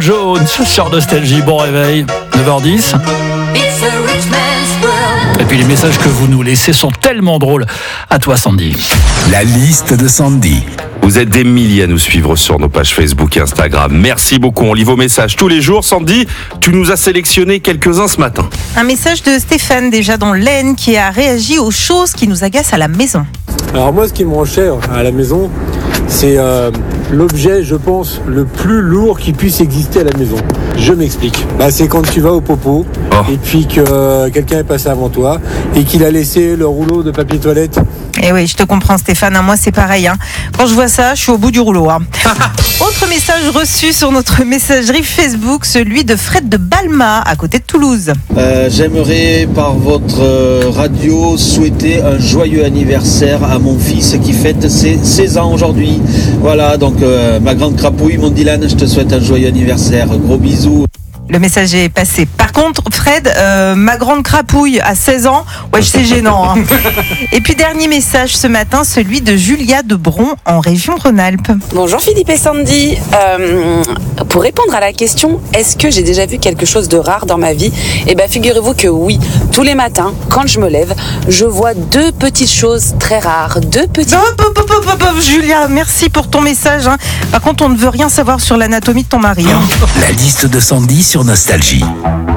Jones sur Nostalgie. Bon réveil, 9h10. Et puis les messages que vous nous laissez sont tellement drôles. À toi Sandy. La liste de Sandy. Vous êtes des milliers à nous suivre sur nos pages Facebook et Instagram. Merci beaucoup, on lit vos messages tous les jours. Sandy, tu nous as sélectionné quelques-uns ce matin. Un message de Stéphane, déjà dans l'Aisne, qui a réagi aux choses qui nous agacent à la maison. Alors moi, ce qui me rend cher à la maison, c'est l'objet, je pense, le plus lourd qui puisse exister à la maison. Je m'explique. C'est quand tu vas au popo et puis que quelqu'un est passé avant toi et qu'il a laissé le rouleau de papier toilette. Eh oui, je te comprends Stéphane, moi c'est pareil. Quand je vois ça, je suis au bout du rouleau. Autre message reçu sur notre messagerie Facebook, celui de Fred de Balma, à côté de Toulouse. J'aimerais par votre radio souhaiter un joyeux anniversaire à mon fils qui fête ses 16 ans aujourd'hui. Voilà, donc ma grande crapouille, mon Dylan, je te souhaite un joyeux anniversaire. Gros bisous. Le message est passé. Par contre, Fred, ma grande crapouille à 16 ans, c'est gênant. Et puis dernier message ce matin, celui de Julia de Bron en région Rhône-Alpes. Bonjour Philippe et Sandy. Pour répondre à la question, est-ce que j'ai déjà vu quelque chose de rare dans ma vie ? Eh bien, figurez-vous que oui. Tous les matins, quand je me lève, je vois deux petites choses très rares. Julia, merci pour ton message. Par contre, on ne veut rien savoir sur l'anatomie de ton mari. La liste de Sandy sur Nostalgie.